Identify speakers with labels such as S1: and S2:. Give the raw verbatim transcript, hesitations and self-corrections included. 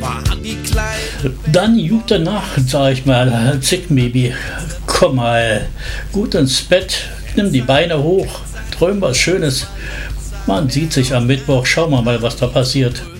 S1: Dann gute Nacht, sag ich mal, Zickbaby. Komm mal gut ins Bett, nimm die Beine hoch, träum was Schönes. Man sieht sich am Mittwoch, schauen wir mal, was da passiert.